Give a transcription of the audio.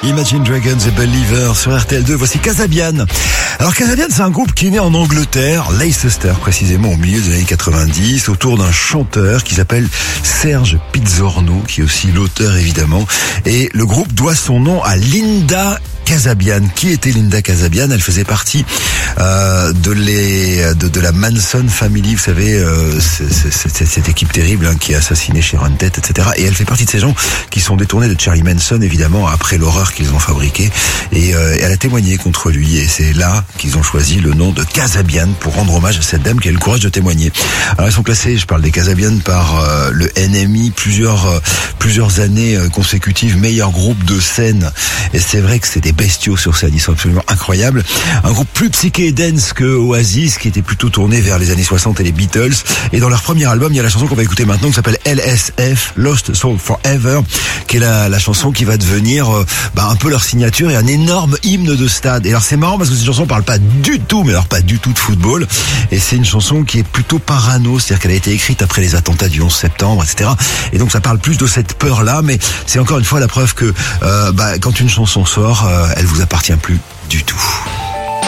Imagine Dragons et Believer sur RTL2. Voici Kasabian. Alors Kasabian, c'est un groupe qui est né en Angleterre, Leicester précisément, au milieu des années 90, autour d'un chanteur qui s'appelle Serge Pizzorno, qui est aussi l'auteur évidemment. Et le groupe doit son nom à Linda Kasabian. Qui était Linda Kasabian? Elle faisait partie de la Manson Family, vous savez, cette équipe terrible qui a assassiné Sharon Tate, etc. Et elle fait partie de ces gens qui sont détournés de Charlie Manson, évidemment, après l'horreur qu'ils ont fabriquée. Et elle a témoigné contre lui. Et c'est là qu'ils ont choisi le nom de Kasabian pour rendre hommage à cette dame qui a eu le courage de témoigner. Alors ils sont classés, je parle des Kasabian, par le NME plusieurs années consécutives, meilleur groupe de scène. Et c'est vrai que c'est des bestiaux sur scène, ils sont absolument incroyables. Un groupe plus psyché et dance que Oasis, qui était plutôt tourné vers les années 60 et les Beatles. Et dans leur premier album, il y a la chanson qu'on va écouter maintenant, qui s'appelle LSF, Lost Soul Forever, qui est la chanson qui va devenir un peu leur signature et un énorme hymne de stade. Et alors c'est marrant parce que cette chanson parle pas du tout, mais alors pas du tout de football. Et c'est une chanson qui est plutôt parano, c'est-à-dire qu'elle a été écrite après les attentats du 11 septembre, etc. Et donc ça parle plus de cette peur-là, mais c'est encore une fois la preuve que quand une chanson sort, elle vous appartient plus du tout.